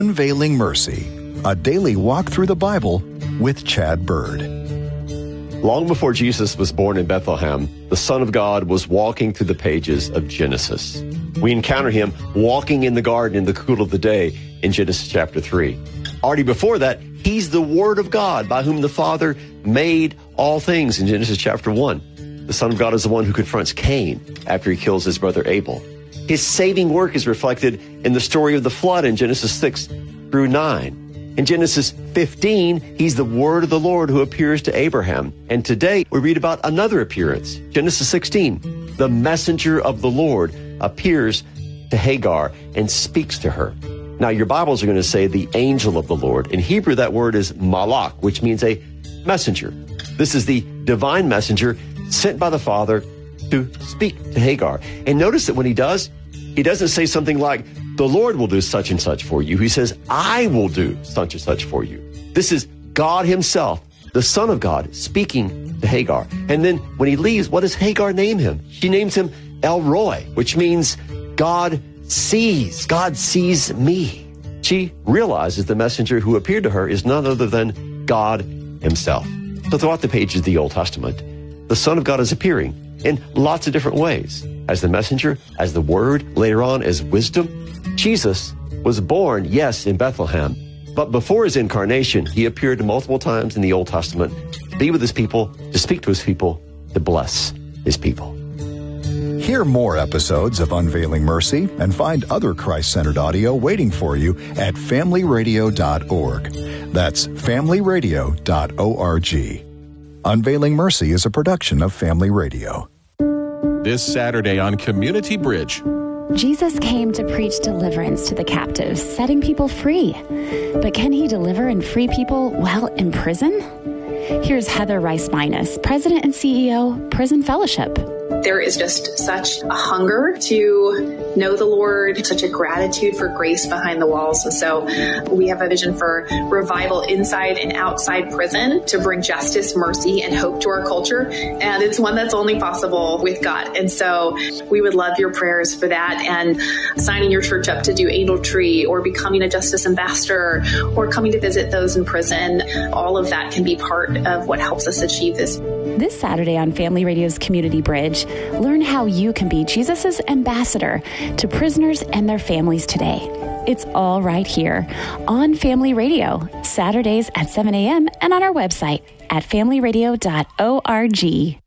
Unveiling Mercy, a daily walk through the Bible with Chad Bird. Long before Jesus was born in Bethlehem, the Son of God was walking through the pages of Genesis. We encounter him walking in the garden in the cool of the day in Genesis chapter 3. Already before that, he's the Word of God by whom the Father made all things in Genesis chapter 1. The Son of God is the one who confronts Cain after he kills his brother Abel. His saving work is reflected in the story of the flood in Genesis 6 through 9. In Genesis 15, he's the word of the Lord who appears to Abraham. And today we read about another appearance. Genesis 16, the messenger of the Lord appears to Hagar and speaks to her. Now your Bibles are going to say the angel of the Lord. In Hebrew, that word is malach, which means a messenger. This is the divine messenger sent by the Father to speak to Hagar. And notice that when he does, he doesn't say something like, the Lord will do such and such for you. He says, I will do such and such for you. This is God himself, the Son of God, speaking to Hagar. And then when he leaves, what does Hagar name him? She names him El Roi, which means God sees. God sees me. She realizes the messenger who appeared to her is none other than God himself. So throughout the pages of the Old Testament, the Son of God is appearing in lots of different ways. As the messenger, as the Word, later on as wisdom. Jesus was born, yes, in Bethlehem, but before his incarnation, he appeared multiple times in the Old Testament to be with his people, to speak to his people, to bless his people. Hear more episodes of Unveiling Mercy and find other Christ-centered audio waiting for you at familyradio.org. That's familyradio.org. Unveiling Mercy is a production of Family Radio. This Saturday on Community Bridge. Jesus came to preach deliverance to the captives, setting people free. But can he deliver and free people while in prison? Here's Heather Rice-Minus, President and CEO, Prison Fellowship. There is just such a hunger to know the Lord, such a gratitude for grace behind the walls. And so we have a vision for revival inside and outside prison to bring justice, mercy, and hope to our culture. And it's one that's only possible with God. And so we would love your prayers for that, and signing your church up to do Angel Tree or becoming a justice ambassador or coming to visit those in prison. All of that can be part of what helps us achieve this. This Saturday on Family Radio's Community Bridge, learn how you can be Jesus' ambassador to prisoners and their families today. It's all right here on Family Radio, Saturdays at 7 a.m. and on our website at familyradio.org.